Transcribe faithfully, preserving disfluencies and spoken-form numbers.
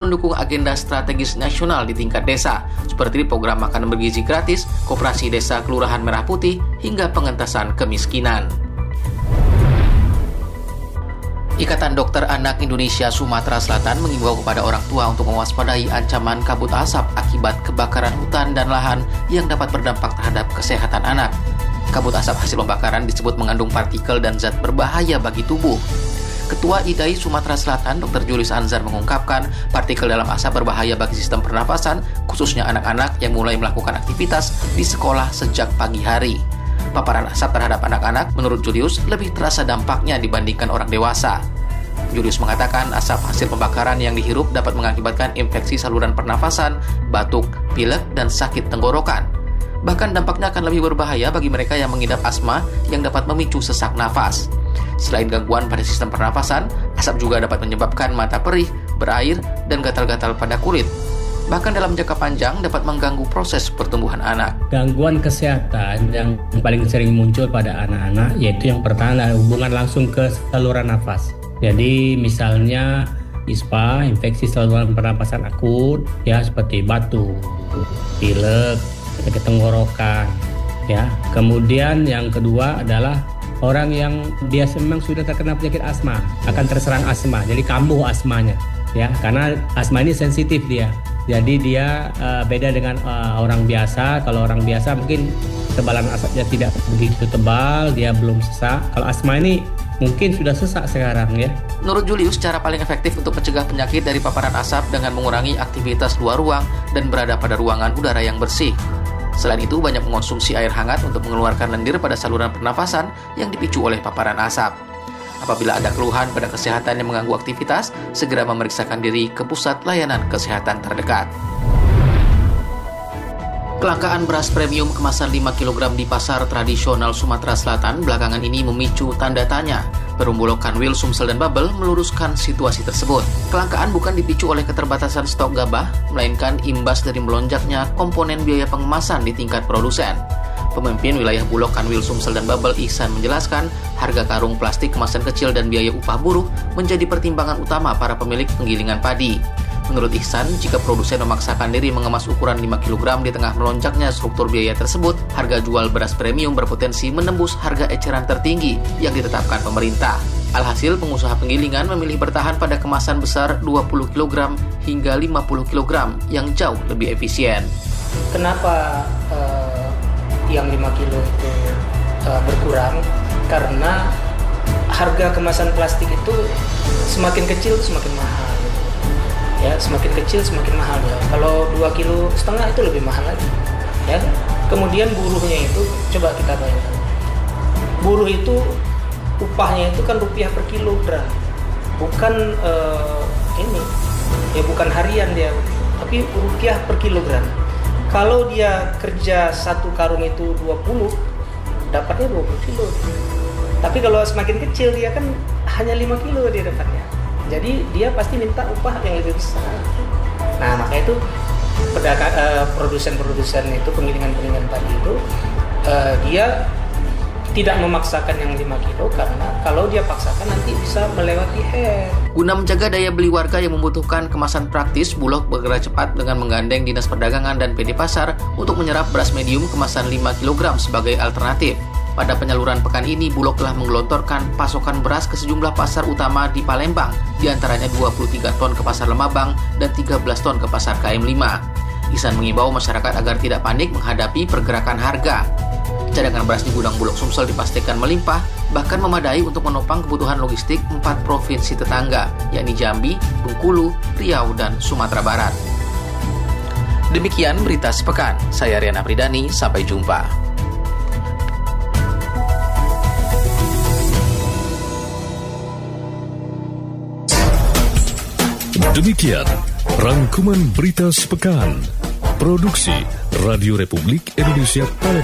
mendukung agenda strategis nasional di tingkat desa, seperti program makanan bergizi gratis, koperasi desa Kelurahan Merah Putih, hingga pengentasan kemiskinan. Ikatan Dokter Anak Indonesia Sumatera Selatan mengimbau kepada orang tua untuk mewaspadai ancaman kabut asap akibat kebakaran hutan dan lahan yang dapat berdampak terhadap kesehatan anak. Kabut asap hasil pembakaran disebut mengandung partikel dan zat berbahaya bagi tubuh. Ketua I D A I Sumatera Selatan, Dokter Julius Anzar mengungkapkan, partikel dalam asap berbahaya bagi sistem pernapasan, khususnya anak-anak yang mulai melakukan aktivitas di sekolah sejak pagi hari. Paparan asap terhadap anak-anak, menurut Julius, lebih terasa dampaknya dibandingkan orang dewasa. Julius mengatakan asap hasil pembakaran yang dihirup dapat mengakibatkan infeksi saluran pernafasan, batuk, pilek, dan sakit tenggorokan. Bahkan dampaknya akan lebih berbahaya bagi mereka yang mengidap asma yang dapat memicu sesak nafas. Selain gangguan pada sistem pernafasan, asap juga dapat menyebabkan mata perih, berair, dan gatal-gatal pada kulit. Bahkan dalam jangka panjang dapat mengganggu proses pertumbuhan anak. Gangguan kesehatan yang paling sering muncul pada anak-anak yaitu yang pertama hubungan langsung ke saluran nafas. Jadi misalnya I S P A, infeksi saluran pernapasan akut, ya seperti batuk, pilek, sakit tenggorokan, ya. Kemudian yang kedua adalah orang yang biasa memang sudah terkena penyakit asma akan terserang asma, jadi kambuh asmanya, ya. Karena asma ini sensitif dia. Jadi dia uh, beda dengan uh, orang biasa. Kalau orang biasa mungkin ketebalan asapnya tidak begitu tebal, dia belum sesak. Kalau asma ini mungkin sudah sesak sekarang, ya. Menurut Julius, cara paling efektif untuk mencegah penyakit dari paparan asap dengan mengurangi aktivitas luar ruang dan berada pada ruangan udara yang bersih. Selain itu, banyak mengonsumsi air hangat untuk mengeluarkan lendir pada saluran pernafasan yang dipicu oleh paparan asap. Apabila ada keluhan pada kesehatan yang mengganggu aktivitas, segera memeriksakan diri ke pusat layanan kesehatan terdekat. Kelangkaan beras premium kemasan lima kilogram di pasar tradisional Sumatera Selatan belakangan ini memicu tanda tanya. Perum Bulog Kanwil, Sumsel, dan Babel meluruskan situasi tersebut. Kelangkaan bukan dipicu oleh keterbatasan stok gabah, melainkan imbas dari melonjaknya komponen biaya pengemasan di tingkat produsen. Pemimpin wilayah Bulog Kanwil, Sumsel, dan Babel, Ihsan, menjelaskan harga karung plastik kemasan kecil dan biaya upah buruh menjadi pertimbangan utama para pemilik penggilingan padi. Menurut Ihsan, jika produsen memaksakan diri mengemas ukuran lima kilogram di tengah melonjaknya struktur biaya tersebut, harga jual beras premium berpotensi menembus harga eceran tertinggi yang ditetapkan pemerintah. Alhasil, pengusaha penggilingan memilih bertahan pada kemasan besar dua puluh kilogram hingga lima puluh kilogram yang jauh lebih efisien. Kenapa uh, yang lima kilo itu uh, berkurang? Karena harga kemasan plastik itu semakin kecil semakin mahal. Ya, semakin kecil semakin mahal ya. Kalau dua kilo setengah itu lebih mahal lagi. Ya. Kemudian buruhnya itu, coba kita bayangkan. Buruh itu upahnya itu kan rupiah per kilogram. Bukan uh, ini. Ya bukan harian dia, tapi rupiah per kilogram. Kalau dia kerja satu karung itu dua puluh, dapatnya dua puluh kilo. Tapi kalau semakin kecil dia kan hanya lima kilo dia dapatnya. Jadi dia pasti minta upah yang lebih besar. Nah, maka itu pedagang, uh, produsen-produsen itu, penggilingan-penggilingan padi itu, uh, dia tidak memaksakan yang lima kilo karena kalau dia paksakan nanti bisa melewati head. Guna menjaga daya beli warga yang membutuhkan kemasan praktis, Bulog bergerak cepat dengan menggandeng Dinas Perdagangan dan P D Pasar untuk menyerap beras medium kemasan lima kilogram sebagai alternatif. Pada penyaluran pekan ini, Bulog telah menggelontorkan pasokan beras ke sejumlah pasar utama di Palembang, diantaranya dua puluh tiga ton ke pasar Lemabang dan tiga belas ton ke pasar K M lima. Ihsan mengimbau masyarakat agar tidak panik menghadapi pergerakan harga. Cadangan beras di gudang Bulog Sumsel dipastikan melimpah, bahkan memadai untuk menopang kebutuhan logistik empat provinsi tetangga, yakni Jambi, Bengkulu, Riau, dan Sumatera Barat. Demikian berita sepekan. Saya Rian Apridani, sampai jumpa. Demikian rangkuman berita sepekan. Produksi Radio Republik Indonesia Palembang.